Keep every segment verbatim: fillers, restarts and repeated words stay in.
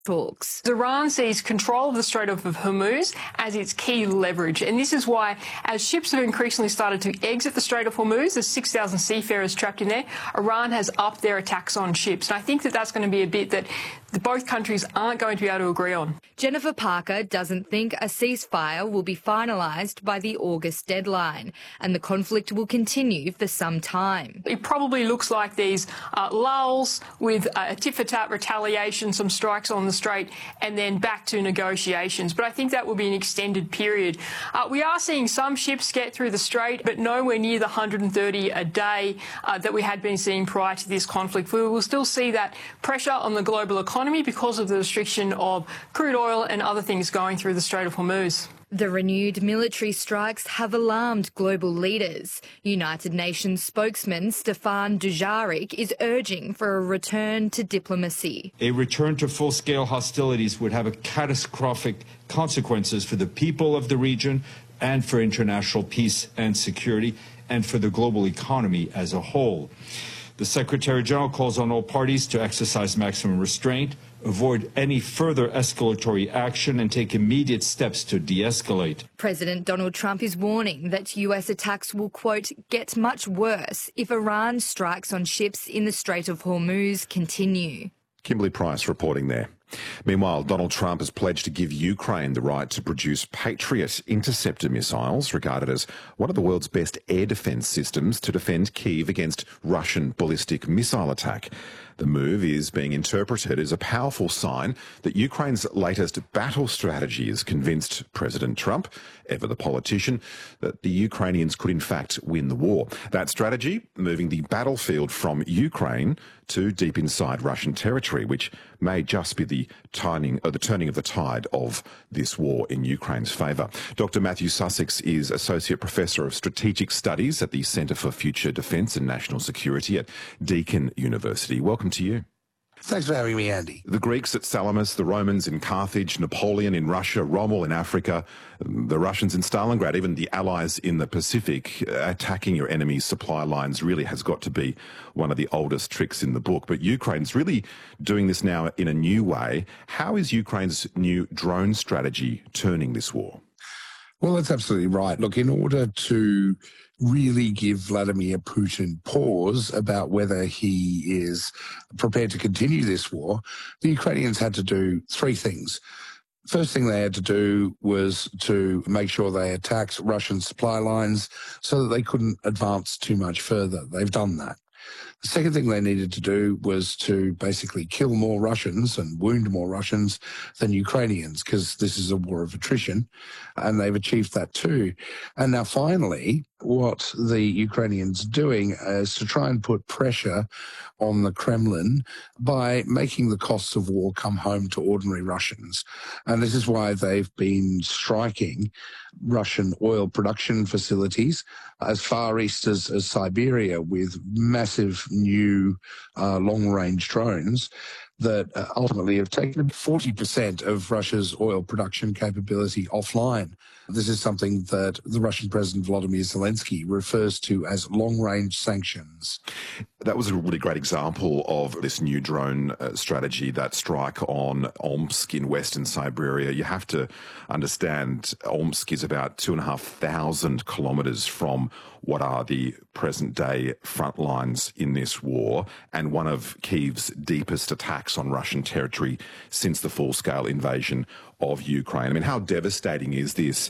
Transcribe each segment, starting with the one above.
talks. Iran sees control of the Strait of Hormuz as its key leverage, and this is why, as ships have increasingly started to exit the Strait of Hormuz, there's six thousand seafarers trapped in there, Iran has upped their attacks on ships. And I think that that's going to be a bit that both countries aren't going to be able to agree on. Jennifer Parker doesn't think a ceasefire will be finalised by the August deadline, and the conflict will continue for some time. It probably looks like these uh, lulls with uh, a tit-for-tat retaliation, some strikes on the Strait, and then back to negotiations. But I think that will be an extended period. Uh, we are seeing some ships get through the Strait, but nowhere near the one hundred thirty a day uh, that we had been seeing prior to this conflict. We will still see that pressure on the global economy because of the restriction of crude oil and other things going through the Strait of Hormuz. The renewed military strikes have alarmed global leaders. United Nations spokesman Stefan Dujarric is urging for a return to diplomacy. A return to full-scale hostilities would have a catastrophic consequences for the people of the region and for international peace and security and for the global economy as a whole. The Secretary-General calls on all parties to exercise maximum restraint, avoid any further escalatory action and take immediate steps to de-escalate. President Donald Trump is warning that U S attacks will, quote, get much worse if Iran's strikes on ships in the Strait of Hormuz continue. Kimberly Price reporting there. Meanwhile, Donald Trump has pledged to give Ukraine the right to produce Patriot interceptor missiles, regarded as one of the world's best air defence systems to defend Kyiv against Russian ballistic missile attack. The move is being interpreted as a powerful sign that Ukraine's latest battle strategy has convinced President Trump, ever the politician, that the Ukrainians could in fact win the war. That strategy, moving the battlefield from Ukraine to deep inside Russian territory, which may just be the turning, uh, the turning of the tide of this war in Ukraine's favour. Doctor Matthew Sussex is Associate Professor of Strategic Studies at the Centre for Future Defence and National Security at Deakin University. Welcome to you. Thanks for having me, Andy. The Greeks at Salamis, the Romans in Carthage, Napoleon in Russia, Rommel in Africa, the Russians in Stalingrad, even the Allies in the Pacific, attacking your enemy's supply lines really has got to be one of the oldest tricks in the book. But Ukraine's really doing this now in a new way. How is Ukraine's new drone strategy turning this war? Well, that's absolutely right. Look, in order to really give Vladimir Putin pause about whether he is prepared to continue this war, the Ukrainians had to do three things. First thing they had to do was to make sure they attacked Russian supply lines so that they couldn't advance too much further. They've done that. The second thing they needed to do was to basically kill more Russians and wound more Russians than Ukrainians, because this is a war of attrition, and they've achieved that too. And now finally, what the Ukrainians are doing is to try and put pressure on the Kremlin by making the costs of war come home to ordinary Russians. And this is why they've been striking Russian oil production facilities as far east as, as Siberia with massive new uh, long-range drones that uh, ultimately have taken forty percent of Russia's oil production capability offline. This is something that the Russian President Volodymyr Zelensky refers to as long-range sanctions. That was a really great example of this new drone uh, strategy, that strike on Omsk in western Siberia. You have to understand Omsk is about two and a half thousand kilometres from what are the present-day front lines in this war, and one of Kyiv's deepest attacks on Russian territory since the full-scale invasion of Ukraine. I mean, how devastating is this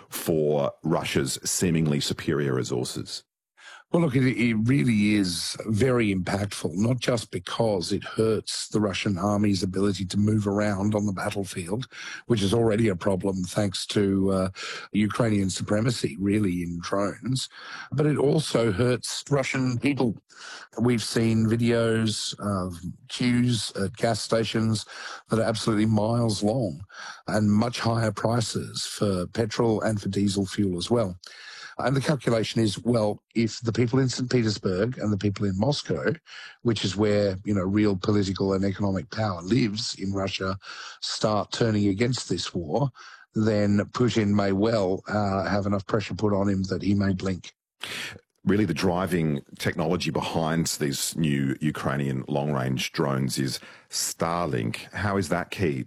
for Russia's seemingly superior resources? Well, look, it, it really is very impactful, not just because it hurts the Russian army's ability to move around on the battlefield, which is already a problem thanks to uh, Ukrainian supremacy, really, in drones, but it also hurts Russian people. We've seen videos of queues at gas stations that are absolutely miles long and much higher prices for petrol and for diesel fuel as well. And the calculation is, well, if the people in Saint Petersburg and the people in Moscow, which is where, you know, real political and economic power lives in Russia, start turning against this war, then Putin may well uh, have enough pressure put on him that he may blink. Really, the driving technology behind these new Ukrainian long-range drones is Starlink. How is that key